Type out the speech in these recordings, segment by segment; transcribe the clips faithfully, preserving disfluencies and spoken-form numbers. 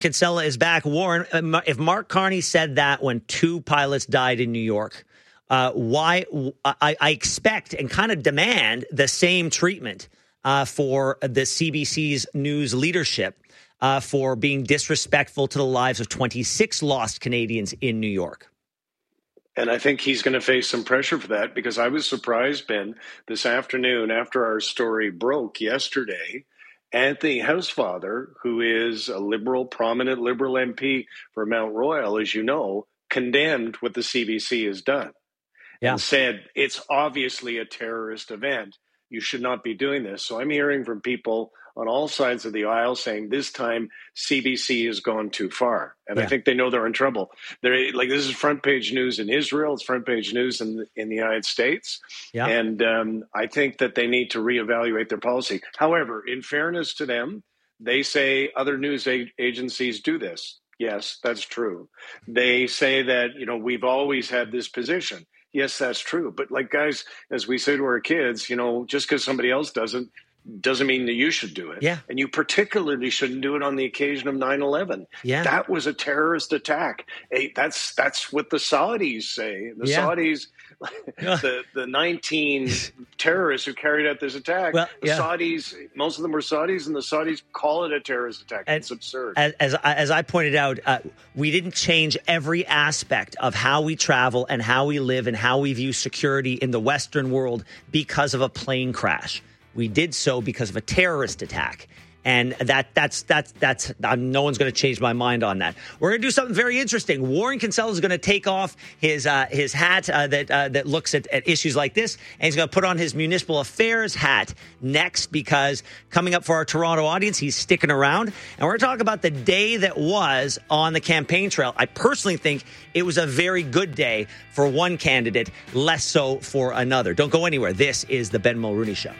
Kinsella is back. Warren, if Mark Carney said that when two pilots died in New York, uh, why I, I expect and kind of demand the same treatment uh, for the C B C's news leadership uh, for being disrespectful to the lives of twenty-six lost Canadians in New York. And I think he's going to face some pressure for that, because I was surprised, Ben, this afternoon after our story broke yesterday, Anthony Housefather, who is a liberal, prominent liberal M P for Mount Royal, as you know, condemned what the C B C has done yeah. and said it's obviously a terrorist event. You should not be doing this. So I'm hearing from people on all sides of the aisle saying this time C B C has gone too far. And yeah. I think they know they're in trouble. They're like, this is front page news in Israel. It's front page news in, in the United States. Yeah. And um, I think that they need to reevaluate their policy. However, in fairness to them, they say other news a- agencies do this. Yes, that's true. They say that, you know, we've always had this position. Yes, that's true. But like, guys, as we say to our kids, you know, just because somebody else doesn't, doesn't mean that you should do it. Yeah. And you particularly shouldn't do it on the occasion of nine eleven. Yeah. That was a terrorist attack. Hey, that's that's what the Saudis say. The yeah. Saudis, the, the nineteen terrorists who carried out this attack, well, the yeah. Saudis, most of them were Saudis, and the Saudis call it a terrorist attack. And, it's absurd. As, as, as I pointed out, uh, we didn't change every aspect of how we travel and how we live and how we view security in the Western world because of a plane crash. We did so because of a terrorist attack. And that that's that's that's uh, no one's going to change my mind on that. We're going to do something very interesting. Warren Kinsella is going to take off his uh, his hat uh, that uh, that looks at, at issues like this, and he's going to put on his municipal affairs hat next, because coming up for our Toronto audience, he's sticking around, and we're going to talk about the day that was on the campaign trail. I personally think it was a very good day for one candidate, less so for another. Don't go anywhere. This is the Ben Mulrooney Show.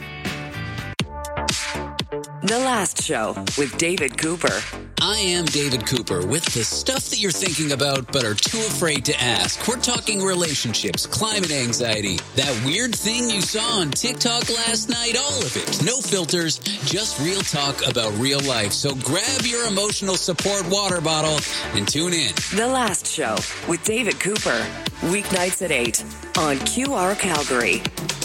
The Last Show with David Cooper. I am David Cooper with the stuff that you're thinking about but are too afraid to ask. We're talking relationships, climate anxiety, that weird thing you saw on TikTok last night, all of it. No filters, just real talk about real life. So grab your emotional support water bottle and tune in. The Last Show with David Cooper. Weeknights at eight on Q R Calgary.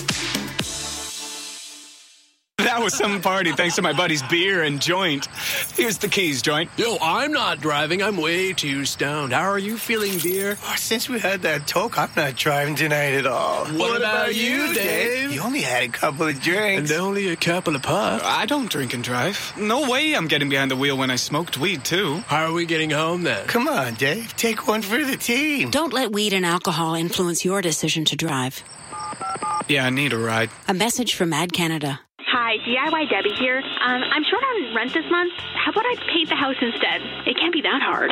That was some party thanks to my buddy's beer and joint. Here's the keys, joint. Yo, I'm not driving. I'm way too stoned. How are you feeling, beer? Oh, since we had that talk, I'm not driving tonight at all. What, what about, about you, Dave? You only had a couple of drinks. And only a couple of puffs. I don't drink and drive. No way I'm getting behind the wheel when I smoked weed, too. How are we getting home, then? Come on, Dave. Take one for the team. Don't let weed and alcohol influence your decision to drive. Yeah, I need a ride. A message from Ad Canada. Hi, D I Y Debbie here. Um, I'm short on rent this month. How about I paint the house instead? It can't be that hard.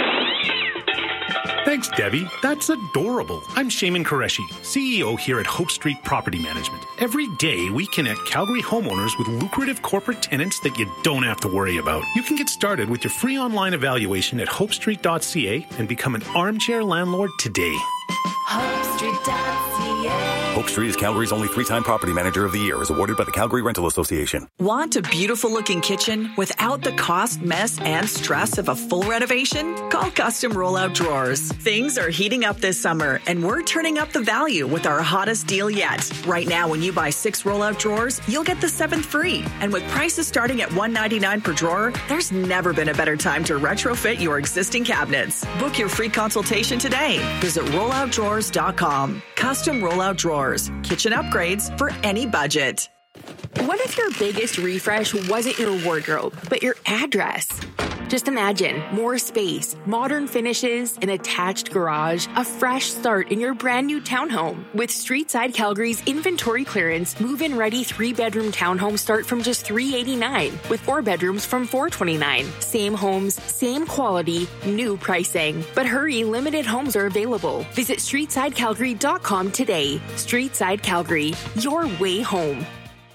Thanks, Debbie. That's adorable. I'm Shaman Qureshi, C E O here at Hope Street Property Management. Every day, we connect Calgary homeowners with lucrative corporate tenants that you don't have to worry about. You can get started with your free online evaluation at hope street dot c a and become an armchair landlord today. hope street dot c a Hope Street is Calgary's only three-time property manager of the year, is awarded by the Calgary Rental Association. Want a beautiful-looking kitchen without the cost, mess, and stress of a full renovation? Call Custom Rollout Drawers. Things are heating up this summer, and we're turning up the value with our hottest deal yet. Right now, when you buy six rollout drawers, you'll get the seventh free. And with prices starting at one hundred ninety-nine dollars per drawer, there's never been a better time to retrofit your existing cabinets. Book your free consultation today. Visit rollout drawers dot com. Custom Rollout Drawers. Kitchen upgrades for any budget. What if your biggest refresh wasn't your wardrobe, but your address? Just imagine more space, modern finishes, an attached garage, a fresh start in your brand new townhome. With Streetside Calgary's inventory clearance, move-in ready three-bedroom townhomes start from just three hundred eighty-nine dollars, with four bedrooms from four hundred twenty-nine dollars. Same homes, same quality, new pricing. But hurry, limited homes are available. Visit streetside calgary dot com today. Streetside Calgary, your way home.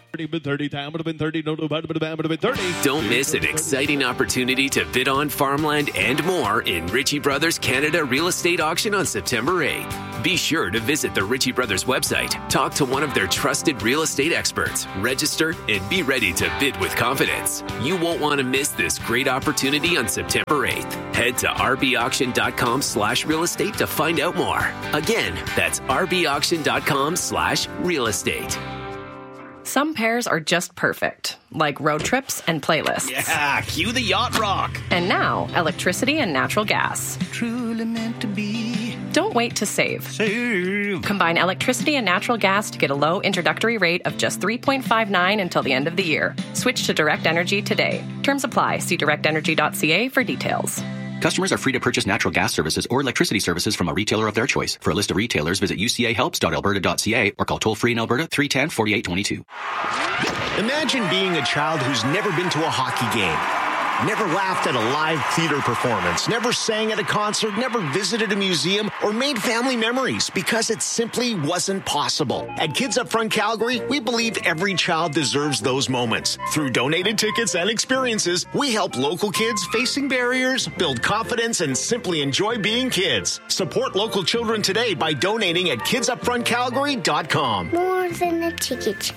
Don't miss an exciting opportunity to bid on farmland and more in Ritchie Brothers Canada Real Estate Auction on September eighth. Be sure to visit the Ritchie Brothers website, talk to one of their trusted real estate experts, register, and be ready to bid with confidence. You won't want to miss this great opportunity on September eighth. Head to rbauction.com slash real estate to find out more. Again, that's rbauction.com slash real estate. Some pairs are just perfect, like road trips and playlists. Yeah, cue the yacht rock. And now, electricity and natural gas. Truly meant to be. Don't wait to save. Save. Combine electricity and natural gas to get a low introductory rate of just three point five nine until the end of the year. Switch to Direct Energy today. Terms apply. See direct energy dot c a for details. Customers are free to purchase natural gas services or electricity services from a retailer of their choice. For a list of retailers, visit u c a helps dot alberta dot c a or call toll-free in Alberta three one zero, four eight two two. Imagine being a child who's never been to a hockey game, never laughed at a live theater performance, never sang at a concert, never visited a museum, or made family memories because it simply wasn't possible. At Kids Up Front Calgary, we believe every child deserves those moments. Through donated tickets and experiences, we help local kids facing barriers build confidence and simply enjoy being kids. Support local children today by donating at kids up front calgary dot com. More than a ticket.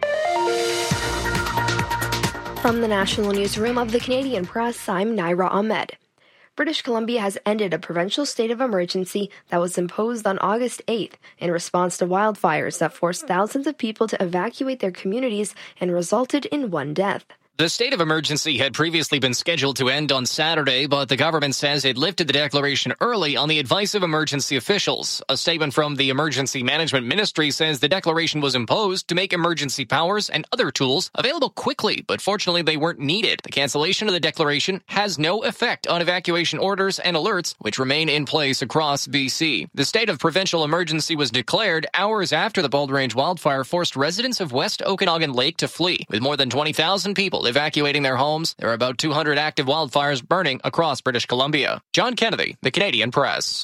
From the National Newsroom of the Canadian Press, I'm Naira Ahmed. British Columbia has ended a provincial state of emergency that was imposed on August eighth in response to wildfires that forced thousands of people to evacuate their communities and resulted in one death. The state of emergency had previously been scheduled to end on Saturday, but the government says it lifted the declaration early on the advice of emergency officials. A statement from the Emergency Management Ministry says the declaration was imposed to make emergency powers and other tools available quickly, but fortunately they weren't needed. The cancellation of the declaration has no effect on evacuation orders and alerts, which remain in place across B C. The state of provincial emergency was declared hours after the Bold Range wildfire forced residents of West Okanagan Lake to flee. With more than twenty thousand people evacuating their homes, there are about two hundred active wildfires burning across British Columbia. John Kennedy, The Canadian Press.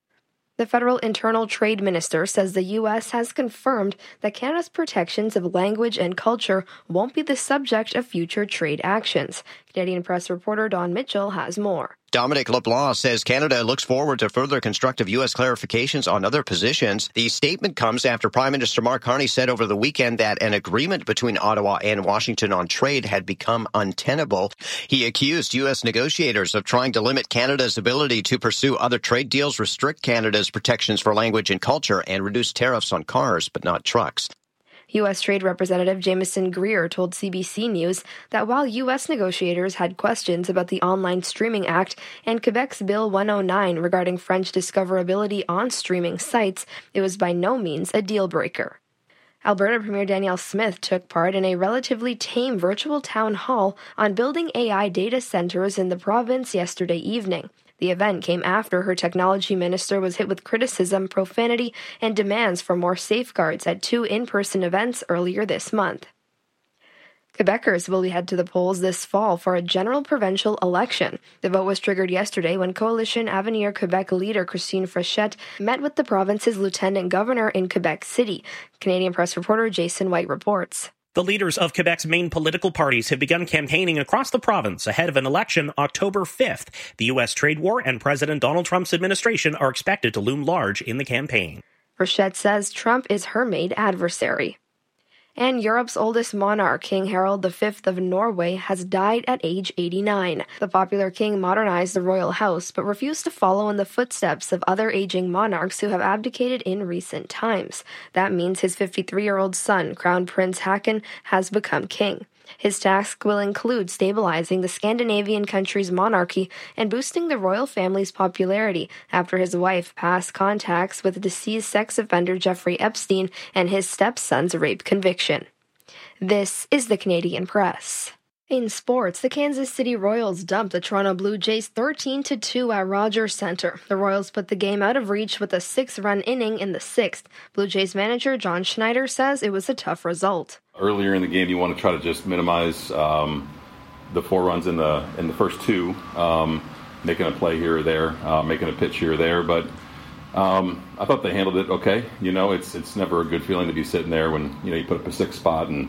The federal internal trade minister says the U S has confirmed that Canada's protections of language and culture won't be the subject of future trade actions. Canadian Press reporter Don Mitchell has more. Dominic LeBlanc says Canada looks forward to further constructive U S clarifications on other positions. The statement comes after Prime Minister Mark Carney said over the weekend that an agreement between Ottawa and Washington on trade had become untenable. He accused U S negotiators of trying to limit Canada's ability to pursue other trade deals, restrict Canada's protections for language and culture, and reduce tariffs on cars, but not trucks. U S Trade Representative Jameson Greer told C B C News that while U S negotiators had questions about the Online Streaming Act and Quebec's Bill one oh nine regarding French discoverability on streaming sites, it was by no means a deal-breaker. Alberta Premier Danielle Smith took part in a relatively tame virtual town hall on building A I data centers in the province yesterday evening. The event came after her technology minister was hit with criticism, profanity, and demands for more safeguards at two in-person events earlier this month. Quebecers will head to the polls this fall for a general provincial election. The vote was triggered yesterday when Coalition Avenir Quebec leader Christine Frechette met with the province's lieutenant governor in Quebec City. Canadian Press reporter Jason White reports. The leaders of Quebec's main political parties have begun campaigning across the province ahead of an election October fifth. The U S trade war and President Donald Trump's administration are expected to loom large in the campaign. Frechette says Trump is her main adversary. And Europe's oldest monarch, King Harald the Fifth of Norway, has died at age eighty-nine. The popular king modernized the royal house, but refused to follow in the footsteps of other aging monarchs who have abdicated in recent times. That means his fifty-three-year-old son, Crown Prince Haakon, has become king. His task will include stabilizing the Scandinavian country's monarchy and boosting the royal family's popularity after his wife passed contacts with deceased sex offender Jeffrey Epstein and his stepson's rape conviction. This is the Canadian Press. In sports, the Kansas City Royals dumped the Toronto Blue Jays thirteen to two at Rogers Center. The Royals put the game out of reach with a six-run inning in the sixth. Blue Jays manager John Schneider says it was a tough result. Earlier in the game, you want to try to just minimize um, the four runs in the in the first two, um, making a play here or there, uh, making a pitch here or there. But um, I thought they handled it okay. You know, it's it's never a good feeling to be sitting there when you know you put up a six spot and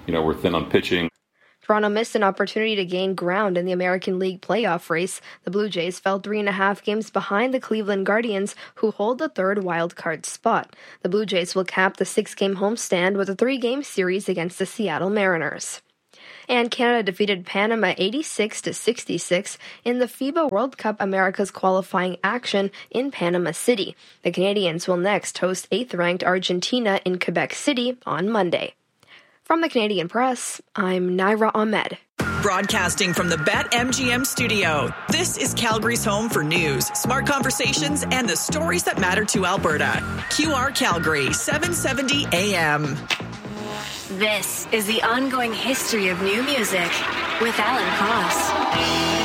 you know, we're thin on pitching. Toronto missed an opportunity to gain ground in the American League playoff race. The Blue Jays fell three and a half games behind the Cleveland Guardians, who hold the third wildcard spot. The Blue Jays will cap the six-game homestand with a three-game series against the Seattle Mariners. And Canada defeated Panama eighty-six to sixty-six in the FIBA World Cup America's qualifying action in Panama City. The Canadians will next host eighth-ranked Argentina in Quebec City on Monday. From the Canadian Press, I'm Naira Ahmed. Broadcasting from the BetMGM studio, this is Calgary's home for news, smart conversations, and the stories that matter to Alberta. Q R Calgary, seven seventy A M. This is the ongoing history of new music with Alan Cross.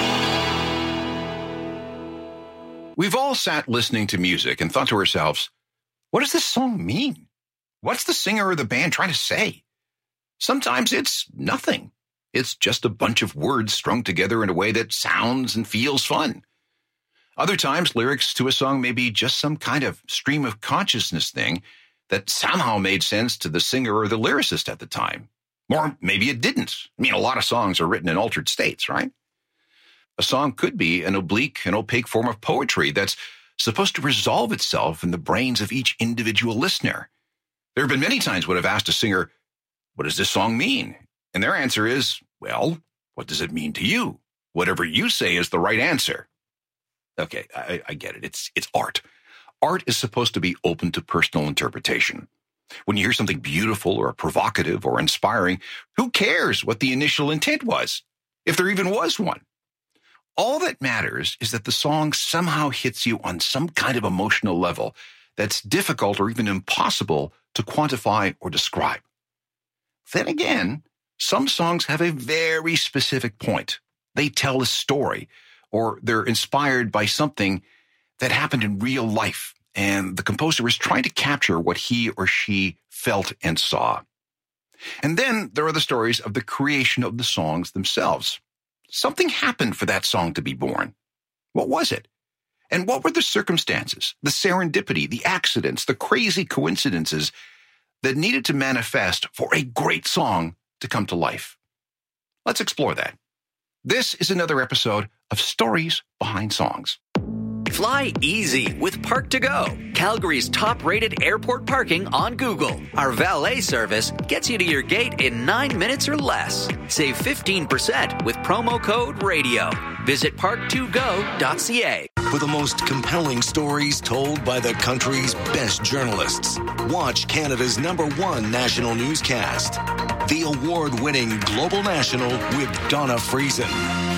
We've all sat listening to music and thought to ourselves, what does this song mean? What's the singer or the band trying to say? Sometimes it's nothing. It's just a bunch of words strung together in a way that sounds and feels fun. Other times, lyrics to a song may be just some kind of stream of consciousness thing that somehow made sense to the singer or the lyricist at the time. Or maybe it didn't. I mean, a lot of songs are written in altered states, right? A song could be an oblique and opaque form of poetry that's supposed to resolve itself in the brains of each individual listener. There have been many times when I've asked a singer, what does this song mean? And their answer is, well, what does it mean to you? Whatever you say is the right answer. Okay, I, I get it. It's it's art. Art is supposed to be open to personal interpretation. When you hear something beautiful or provocative or inspiring, who cares what the initial intent was, if there even was one? All that matters is that the song somehow hits you on some kind of emotional level that's difficult or even impossible to quantify or describe. Then again, some songs have a very specific point. They tell a story, or they're inspired by something that happened in real life, and the composer is trying to capture what he or she felt and saw. And then there are the stories of the creation of the songs themselves. Something happened for that song to be born. What was it? And what were the circumstances, the serendipity, the accidents, the crazy coincidences that needed to manifest for a great song to come to life? Let's explore that. This is another episode of Stories Behind Songs. Fly easy with Park to Go, Calgary's top-rated airport parking on Google. Our valet service gets you to your gate in nine minutes or less. Save fifteen percent with promo code RADIO. Visit park to go dot c a. For the most compelling stories told by the country's best journalists, watch Canada's number one national newscast, the award-winning Global National with Donna Friesen.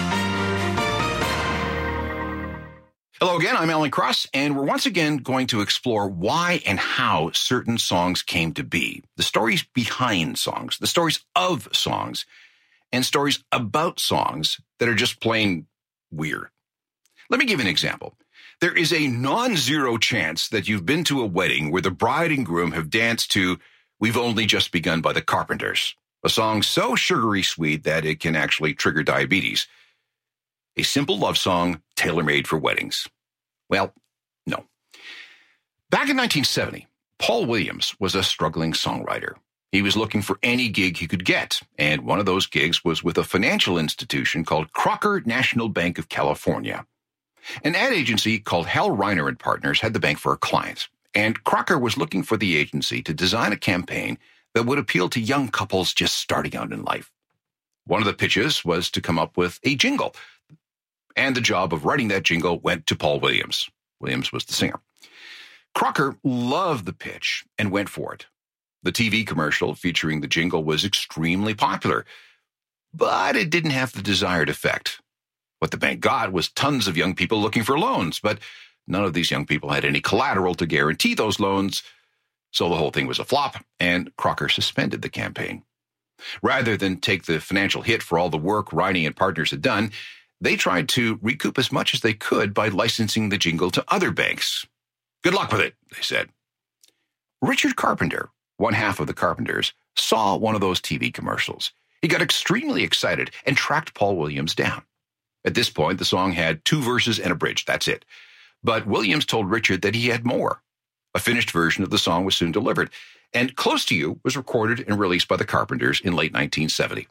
Hello again, I'm Alan Cross, and we're once again going to explore why and how certain songs came to be, the stories behind songs, the stories of songs, and stories about songs that are just plain weird. Let me give you an example. There is a non-zero chance that you've been to a wedding where the bride and groom have danced to We've Only Just Begun by the Carpenters, a song so sugary sweet that it can actually trigger diabetes. A simple love song tailor-made for weddings. Well, no. Back in nineteen seventy, Paul Williams was a struggling songwriter. He was looking for any gig he could get, and one of those gigs was with a financial institution called Crocker National Bank of California. An ad agency called Hal Reiner and Partners had the bank for a client, and Crocker was looking for the agency to design a campaign that would appeal to young couples just starting out in life. One of the pitches was to come up with a jingle, and the job of writing that jingle went to Paul Williams. Williams was the singer. Crocker loved the pitch and went for it. The T V commercial featuring the jingle was extremely popular, but it didn't have the desired effect. What the bank got was tons of young people looking for loans, but none of these young people had any collateral to guarantee those loans, so the whole thing was a flop, and Crocker suspended the campaign. Rather than take the financial hit for all the work Reiner and Partners had done, they tried to recoup as much as they could by licensing the jingle to other banks. Good luck with it, they said. Richard Carpenter, one half of the Carpenters, saw one of those T V commercials. He got extremely excited and tracked Paul Williams down. At this point, the song had two verses and a bridge. That's it. But Williams told Richard that he had more. A finished version of the song was soon delivered, and Close to You was recorded and released by the Carpenters in late nineteen seventy.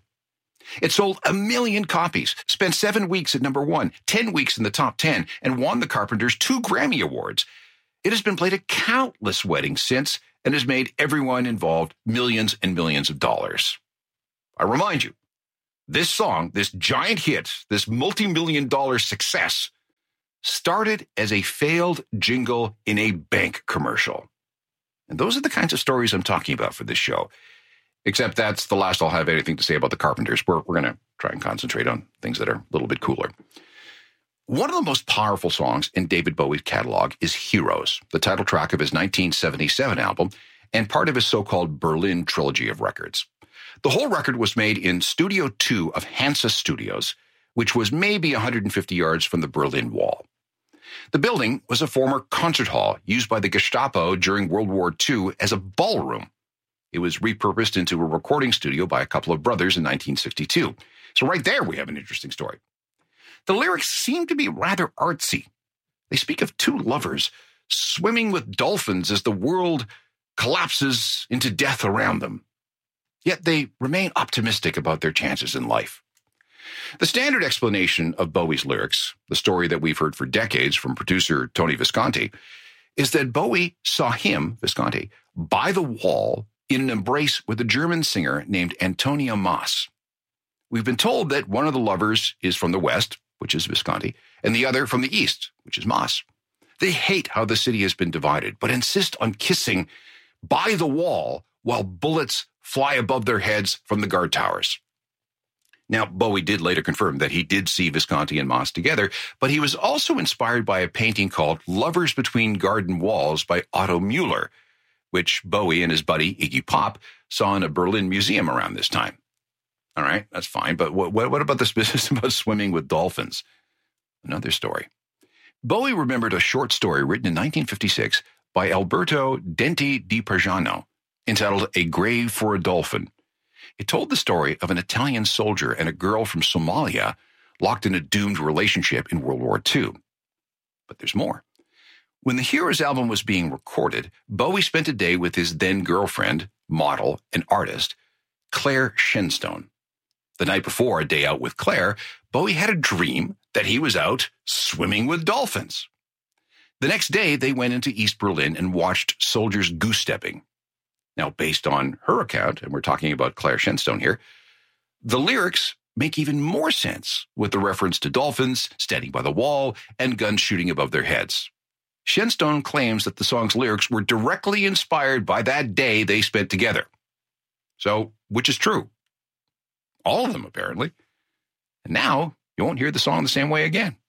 It sold a million copies, spent seven weeks at number one, ten weeks in the top ten, and won the Carpenters two Grammy Awards. It has been played at countless weddings since and has made everyone involved millions and millions of dollars. I remind you, this song, this giant hit, this multi-million dollar success, started as a failed jingle in a bank commercial. And those are the kinds of stories I'm talking about for this show. Except that's the last I'll have anything to say about the Carpenters. We're, we're going to try and concentrate on things that are a little bit cooler. One of the most powerful songs in David Bowie's catalog is Heroes, the title track of his nineteen seventy-seven album and part of his so-called Berlin trilogy of records. The whole record was made in Studio two of Hansa Studios, which was maybe one hundred fifty yards from the Berlin Wall. The building was a former concert hall used by the Gestapo during World War Two as a ballroom. It was repurposed into a recording studio by a couple of brothers in nineteen sixty-two. So right there we have an interesting story. The lyrics seem to be rather artsy. They speak of two lovers swimming with dolphins as the world collapses into death around them. Yet they remain optimistic about their chances in life. The standard explanation of Bowie's lyrics, the story that we've heard for decades from producer Tony Visconti, is that Bowie saw him, Visconti, by the wall in an embrace with a German singer named Antonia Maas. We've been told that one of the lovers is from the West, which is Visconti, and the other from the East, which is Maas. They hate how the city has been divided, but insist on kissing by the wall while bullets fly above their heads from the guard towers. Now, Bowie did later confirm that he did see Visconti and Maas together, but he was also inspired by a painting called Lovers Between Garden Walls by Otto Mueller, which Bowie and his buddy Iggy Pop saw in a Berlin museum around this time. All right, that's fine, but what, what about this business about swimming with dolphins? Another story. Bowie remembered a short story written in nineteen fifty-six by Alberto Denti di Pargiano entitled A Grave for a Dolphin. It told the story of an Italian soldier and a girl from Somalia locked in a doomed relationship in World War Two. But there's more. When the Heroes album was being recorded, Bowie spent a day with his then-girlfriend, model, and artist, Claire Shenstone. The night before a day out with Claire, Bowie had a dream that he was out swimming with dolphins. The next day, they went into East Berlin and watched soldiers goose-stepping. Now, based on her account, and we're talking about Claire Shenstone here, the lyrics make even more sense with the reference to dolphins standing by the wall and guns shooting above their heads. Shenstone claims that the song's lyrics were directly inspired by that day they spent together. So, which is true? All of them, apparently. And now, you won't hear the song the same way again.